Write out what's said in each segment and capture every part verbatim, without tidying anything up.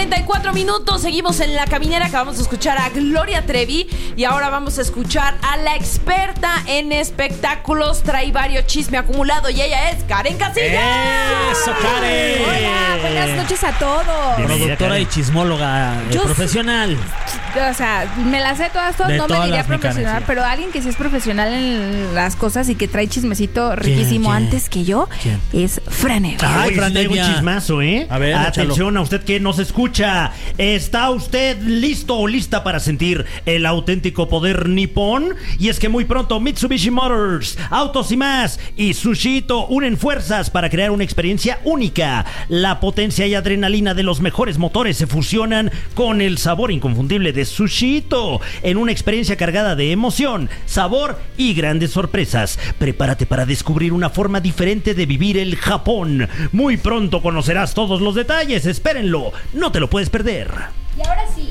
treinta y cuatro minutos. Seguimos en La Caminera. Acabamos de escuchar a Gloria Trevi. Y ahora vamos a escuchar a la experta en espectáculos. Trae varios chisme acumulado. Y ella es Karen Casillas. ¡Eso, Karen! Hola, buenas noches a todos. Productora y chismóloga eh, profesional. O sea, me las sé todas, todas. De no todas me diría las profesional, mecanas, sí. pero alguien que sí es profesional en las cosas y que trae chismecito riquísimo ¿Quién? antes que yo ¿Quién? es Franevia. Ay, Oye, Fran sí traigo un Evia. chismazo, ¿eh? A ver, atención échalo. a usted que nos escucha. ¿Está usted listo o lista para sentir el auténtico poder nipón? Y es que muy pronto Mitsubishi Motors, Autos y Más y Sushito unen fuerzas para crear una experiencia única. La potencia y adrenalina de los mejores motores se fusionan con el sabor inconfundible de Sushito en una experiencia cargada de emoción, sabor y grandes sorpresas. Prepárate para descubrir una forma diferente de vivir el Japón. Muy pronto conocerás todos los detalles. Espérenlo, no te lo puedes perder. Y ahora sí.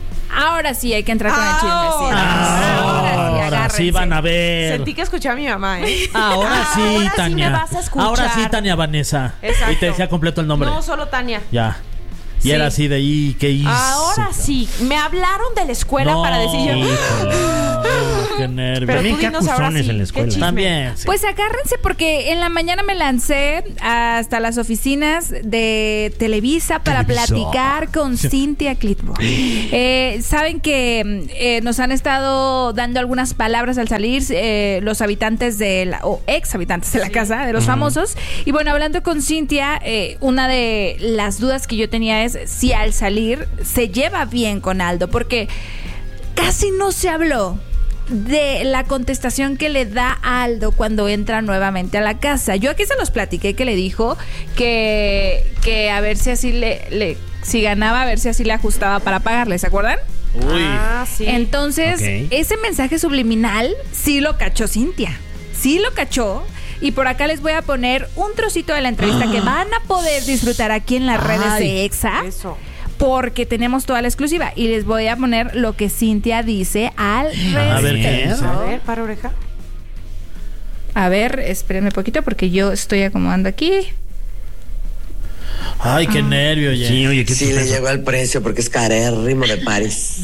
Ahora sí hay que entrar con el chismecito. Ahora. Ahora sí, Ahora agárrense. sí van a ver. Sentí que escuché a mi mamá, ¿eh? Ahora sí, Ahora sí Tania. me vas a escuchar. Ahora sí, Tania Vanessa. Exacto. Y te decía completo el nombre. No, solo Tania. Ya. Y Sí. era así de ahí, ¿qué hizo? Ahora sí. Me hablaron de la escuela No, para decir yo. híjole, no, qué nervio. Pero También tú qué dinos ahora acusones sí. en la ¿Qué escuela. chisme? También. sí. Pues agárrense porque en la mañana me lancé hasta las oficinas de Televisa para Televisa. platicar con Cynthia Clitbo. Eh, saben que eh, nos han estado dando algunas palabras al salir eh, los habitantes de la, o ex habitantes de la casa, de los famosos. Y bueno, hablando con Cynthia, eh, una de las dudas que yo tenía es si al salir se lleva bien con Aldo, porque casi no se habló de la contestación que le da a Aldo cuando entra nuevamente a la casa. Yo aquí se los platiqué que le dijo que, que a ver si así le, le si ganaba, a ver si así le ajustaba para pagarle, ¿se acuerdan? Uy. Ah, sí. Entonces, Ok. ese mensaje subliminal sí lo cachó Cynthia. Sí lo cachó. Y por acá les voy a poner un trocito de la entrevista que van a poder disfrutar aquí en las redes Ay, de Exa. Eso. Porque tenemos toda la exclusiva. Y les voy a poner lo que Cynthia dice al A ver, ¿qué respecto. es? A ver, para oreja. A ver, espérenme poquito porque yo estoy acomodando aquí. Ay, qué nervio, ya. Sí, oye, qué Sí, le chistoso. llegó al precio porque es carérrimo de París.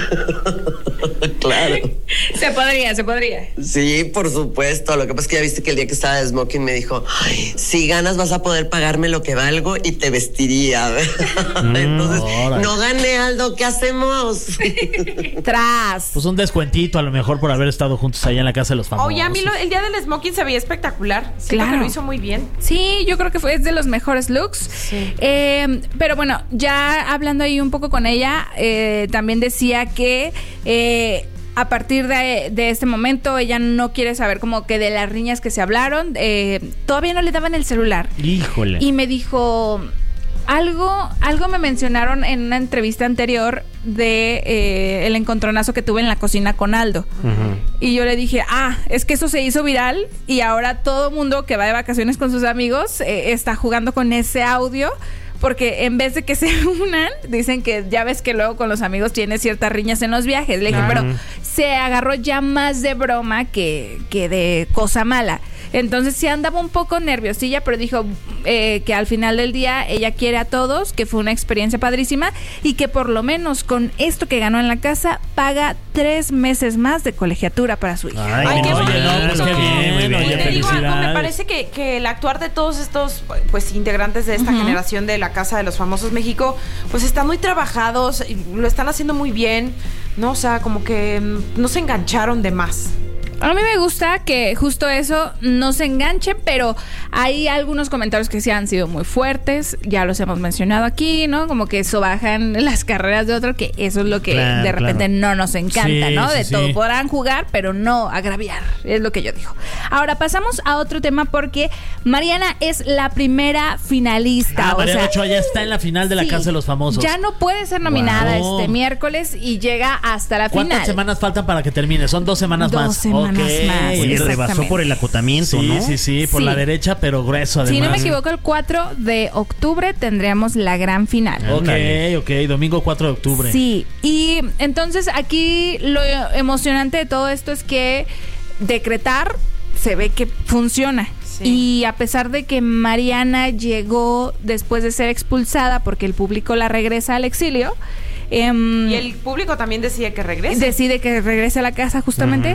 Claro. Se podría, se podría. Sí, por supuesto. Lo que pasa es que ya viste que el día que estaba de smoking me dijo, "Ay, si ganas vas a poder pagarme lo que valgo y te vestiría." Entonces, órale. no gané, Aldo, ¿qué hacemos? Tras. Pues un descuentito a lo mejor por haber estado juntos allá en la casa de los famosos. Oye, a mí lo- el día del smoking se veía espectacular. Siento Claro. que lo hizo muy bien. Sí, yo creo que fue es de los mejores looks. Sí. Eh, pero bueno, ya hablando ahí un poco con ella, eh, también decía que eh, a partir de, de este momento ella no quiere saber como que de las riñas que se hablaron. Eh, todavía no le daban el celular. Híjole. Y me dijo, algo, algo me mencionaron en una entrevista anterior de eh, el encontronazo que tuve en la cocina con Aldo. Ujú. Y yo le dije, ah, es que eso se hizo viral y ahora todo mundo que va de vacaciones con sus amigos eh, está jugando con ese audio. Porque en vez de que se unan, dicen que ya ves que luego con los amigos tiene ciertas riñas en los viajes. Le dije, Claro. pero se agarró ya más de broma que, que de cosa mala. Entonces sí andaba un poco nerviosilla, pero dijo eh, que al final del día ella quiere a todos, que fue una experiencia padrísima y que por lo menos con esto que ganó en la casa paga tres meses más de colegiatura para su hija. Ay, Ay, qué oye, bonito. no, pues qué bien, muy oye, Y te digo algo, me felicidades. parece que, que el actuar de todos estos pues integrantes de esta Ujú. generación de la Casa de los Famosos México, pues están muy trabajados, y lo están haciendo muy bien, ¿no? O sea, como que mm, no se engancharon de más. A mí me gusta que justo eso no se enganche, pero hay algunos comentarios que sí han sido muy fuertes, ya los hemos mencionado aquí, ¿no? Como que sobajan las carreras de otro, que eso es lo que Claro, de repente claro. no nos encanta, Sí, ¿no? sí, De sí. todo podrán jugar, pero no agraviar, es lo que yo digo. Ahora pasamos a otro tema porque Mariana es la primera finalista. Ah, o Mariana sea, Ochoa ya está en la final de la sí, Casa de los Famosos. Ya no puede ser nominada Wow. este miércoles y llega hasta la ¿Cuántas final. semanas faltan para que termine? Son dos semanas Dos más. semanas Ok. más. Oye, rebasó Exactamente. por el acotamiento, Sí, ¿no? sí, sí, por Sí. la derecha, pero grueso además. Si no me equivoco, el cuatro de octubre tendríamos la gran final. Ok, Ándale. ok, domingo cuatro de octubre. Sí, y entonces aquí lo emocionante de todo esto es que decretar se ve que funciona. Sí. Y a pesar de que Mariana llegó después de ser expulsada porque el público la regresa al exilio, eh, y el público también decide que regrese. decide que regrese a la casa justamente, Uh-huh.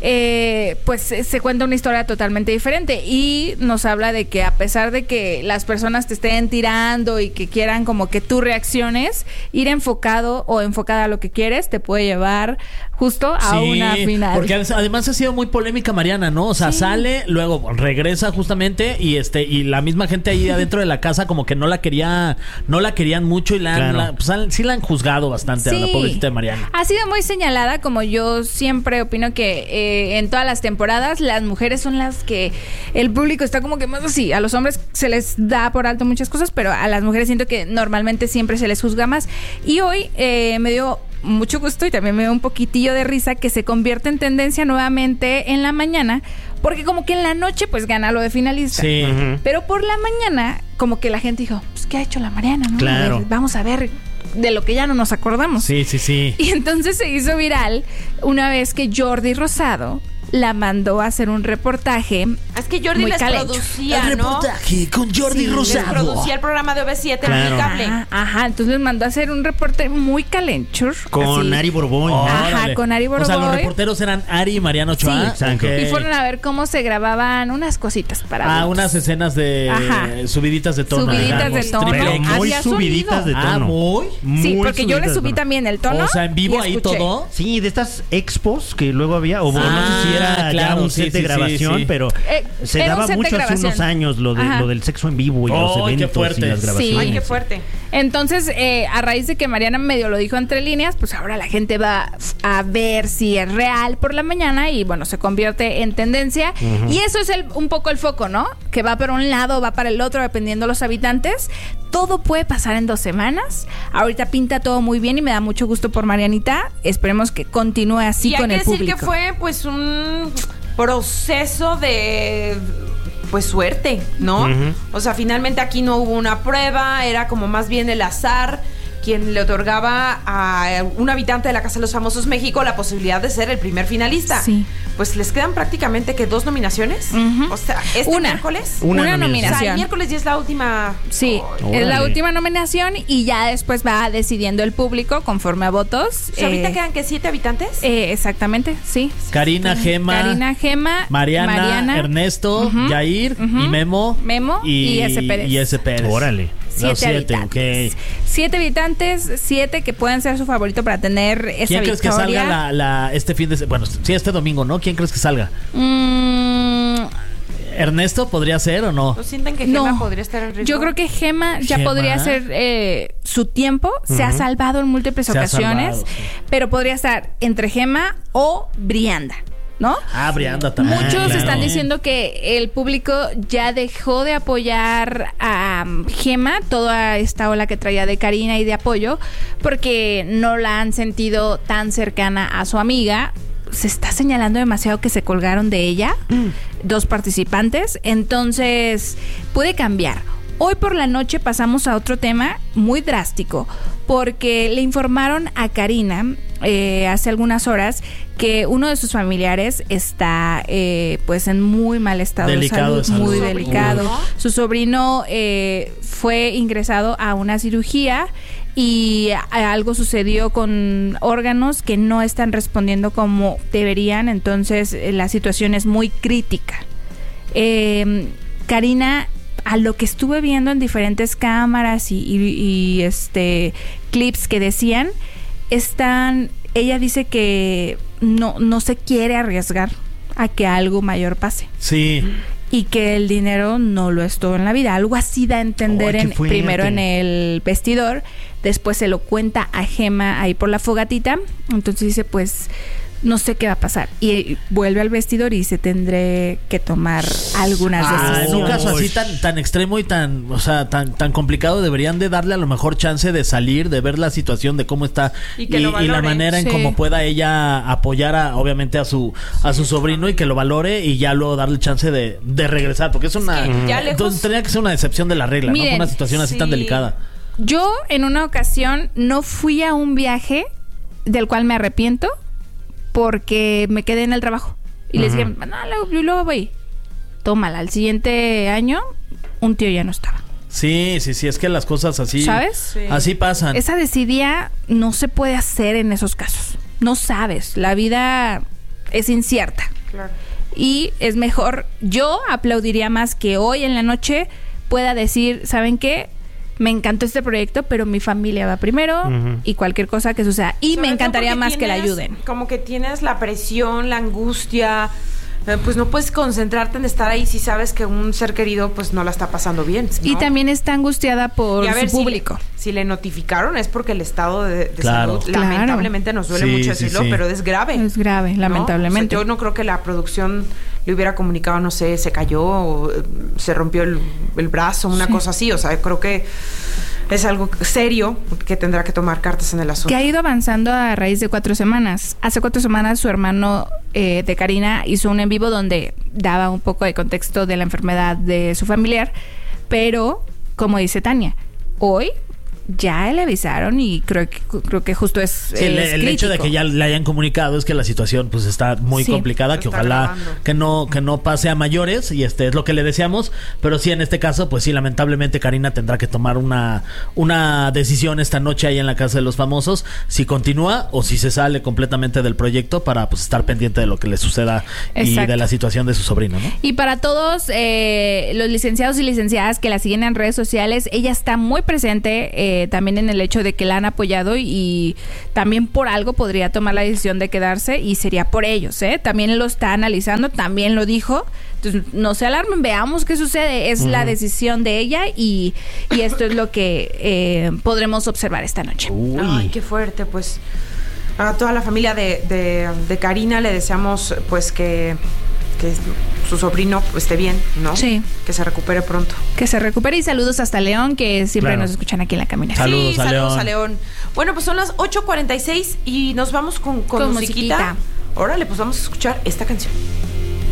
eh, pues se, se cuenta una historia totalmente diferente y nos habla de que a pesar de que las personas te estén tirando y que quieran como que tú reacciones, ir enfocado o enfocada a lo que quieres te puede llevar justo a Sí, una final. porque además ha sido muy polémica Mariana, ¿no? O sea, Sí. sale, luego regresa justamente y este y la misma gente ahí adentro de la casa como que no la quería, no la querían mucho y la, han- Claro. la- pues, han- sí la han juzgado bastante a la Sí. pobrecita de Mariana. Ha sido muy señalada, como yo siempre opino que eh, en todas las temporadas las mujeres son las que el público está como que más así. A los hombres se les da por alto muchas cosas, pero a las mujeres siento que normalmente siempre se les juzga más. Y hoy eh, me dio mucho gusto y también me dio un poquitillo de risa que se convierte en tendencia nuevamente en la mañana, porque como que en la noche pues gana lo de finalista. Sí. Ujú. Pero por la mañana, como que la gente dijo, pues, ¿qué ha hecho la Mariana? ¿no? Claro. A ver, vamos a ver de lo que ya no nos acordamos. Sí, sí, sí. Y entonces se hizo viral una vez que Jordi Rosado la mandó a hacer un reportaje. Es que Jordi Muy les calencho. producía, ¿no? con Jordi Les producía el programa de O V siete Claro. en el cable. Ajá, ajá, entonces les mandó a hacer un reporte muy calenchur. Con así. Ari Boroboy. Ajá, Órale. con Ari O sea, los Boroboy. reporteros eran Ari y Mariano Ochoa. Sí, exacto. Ok. Y fueron a ver cómo se grababan unas cositas para Ah, adultos. unas escenas de Ajá. subiditas de tono. Subiditas digamos, de tono. triple Pero X. muy Había subiditas de sonido. Ah, tono. muy. Sí, Muy porque yo le subiditas de subí tono. también el tono. O sea, en vivo y ahí escuché. todo. Sí, de estas expos que luego había, o no Ah, sé si era ya claro, un sí, set de sí, sí, grabación, sí. pero Eh, se era un daba set de mucho hace grabación. unos años lo, de, Ajá. lo del sexo en vivo y los ¡Ay, qué eventos y fuerte! las Sí. grabaciones. Ay, qué fuerte. Entonces, eh, a raíz de que Mariana medio lo dijo entre líneas, pues ahora la gente va a ver si es real por la mañana y bueno, se convierte en tendencia. Ujú. Y eso es el, un poco el foco, ¿no? Que va para un lado, va para el otro, dependiendo de los habitantes. Todo puede pasar en dos semanas. Ahorita pinta todo muy bien y me da mucho gusto por Marianita. Esperemos que continúe así y con hay el que decir público. que fue pues un proceso de pues suerte, ¿no? Ujú. O sea, finalmente aquí no hubo una prueba, era como más bien el azar quien le otorgaba a un habitante de la Casa de los Famosos México la posibilidad de ser el primer finalista. Sí. Pues les quedan prácticamente que dos nominaciones. Ujú. O sea, este Una. miércoles. Una Una, nominación. O sea, nominación. el miércoles ya es la última. Sí, Órale. es la última nominación y ya después va decidiendo el público conforme a votos. O sea, ahorita Eh, quedan que siete habitantes. eh, exactamente, sí. Karina, Gema, Karina, Gema, Mariana, Ernesto, Ujú, Yair ujú. y Memo. Memo y S. Pérez. Y S. Pérez. Órale. Los Siete siete, habitantes. ok. Siete habitantes, siete que pueden ser su favorito para tener esa ¿Quién crees que victoria. salga la, la- este fin de se- bueno, sí, este domingo, ¿no? ¿Quién crees que salga? Mm, ¿Ernesto podría ser o no? ¿No sienten que Gema no, podría estar en riesgo? yo creo que Gema ya Gema. podría ser eh, su tiempo. Se ha salvado en múltiples Se ha ocasiones, salvado, sí. pero podría estar entre Gema o Brianda, ¿no? Ah, Brianda también. Muchos claro. están diciendo que el público ya dejó de apoyar a um, Gema, toda esta ola que traía de Karina y de apoyo, porque no la han sentido tan cercana a su amiga. Se está señalando demasiado que se colgaron de ella, dos participantes, entonces puede cambiar. Hoy por la noche pasamos a otro tema muy drástico, porque le informaron a Karina eh, hace algunas horas que uno de sus familiares está eh, pues en muy mal estado Delicado de de salud, salud. muy ¿Su delicado. sobrino? Su sobrino eh, fue ingresado a una cirugía y a- algo sucedió con órganos que no están respondiendo como deberían, entonces eh, la situación es muy crítica. Eh, Karina, a lo que estuve viendo en diferentes cámaras y, y- y, este clips que decían, están, ella dice que no, no se quiere arriesgar a que algo mayor pase Sí. y que el dinero no lo es todo en la vida. Algo así da a entender Ay, qué en, fuerte. primero en el vestidor, después se lo cuenta a Gema ahí por la fogatita, entonces dice pues no sé qué va a pasar y vuelve al vestidor y dice tendré que tomar algunas Ah, en un decisiones. caso así tan, tan extremo y tan, o sea, tan, tan complicado, deberían de darle a lo mejor chance de salir, de ver la situación, de cómo está Y que lo y la valore. manera en Sí. cómo pueda ella apoyar a, obviamente a su a su sobrino y que lo valore y ya luego darle chance de, de regresar, porque es una que ya lejos- entonces tendría que ser una decepción de la regla, ¿no? Miren, Con una situación así sí. tan delicada. Yo en una ocasión no fui a un viaje del cual me arrepiento porque me quedé en el trabajo y les Ujú. dije, no, luego, yo luego voy. tómala. Al siguiente año, un tío ya no estaba. Sí, sí, sí, es que las cosas así... ¿Sabes? Sí. Así pasan. Esa desidia no se puede hacer en esos casos. No sabes. La vida es incierta. Claro. Y es mejor, yo aplaudiría más que hoy en la noche pueda decir, ¿saben qué? Me encantó este proyecto, pero mi familia va primero Ujú. y cualquier cosa que suceda. Y Sobre me todo encantaría porque más que la tienes- ayuden. Como que tienes la presión, la angustia, eh, pues no puedes concentrarte en estar ahí si sabes que un ser querido pues no la está pasando bien, ¿no? Y también está angustiada por Y a ver, su si público. le- Si le, notificaron es porque el estado de, de Claro. salud, Claro. lamentablemente nos duele Sí, mucho sí, decirlo, sí. pero es grave. Es grave, ¿no? lamentablemente. O sea, yo no creo que la producción le hubiera comunicado, no sé, se cayó o eh, se rompió el, el brazo, una Sí. cosa así. O sea, creo que es algo serio que tendrá que tomar cartas en el asunto. Que ha ido avanzando a raíz de cuatro semanas. Hace cuatro semanas su hermano eh, de Karina hizo un en vivo donde daba un poco de contexto de la enfermedad de su familiar, pero como dice Tania, hoy ya le avisaron y creo que creo que justo es, Sí, el, es el hecho de crítico. que ya le hayan comunicado es que la situación pues está muy Sí. complicada, que Está ojalá agravando. que no que no pase a mayores y este es lo que le deseamos, pero sí en este caso pues sí lamentablemente Karina tendrá que tomar una una decisión esta noche ahí en la casa de los famosos, si continúa o si se sale completamente del proyecto para pues estar pendiente de lo que le suceda y Exacto. de la situación de su sobrino, ¿no? Y para todos eh, los licenciados y licenciadas que la siguen en redes sociales, ella está muy presente eh, también en el hecho de que la han apoyado y, y también por algo podría tomar la decisión de quedarse y sería por ellos, ¿eh? También lo está analizando, también lo dijo. Entonces, no se alarmen, veamos qué sucede. Es la decisión de ella y, y esto es lo que eh, podremos observar esta noche. Uy. Ay, qué fuerte, pues. A toda la familia de, de, de Karina le deseamos pues que, que su sobrino esté bien, ¿no? Sí. Que se recupere pronto. Que se recupere y saludos hasta León, que siempre Claro. nos escuchan aquí en la caminera. Saludos sí, a saludos León. a León. Bueno, pues son las ocho cuarenta y seis y nos vamos con, con, Con musiquita. musiquita. Órale, pues vamos a escuchar esta canción.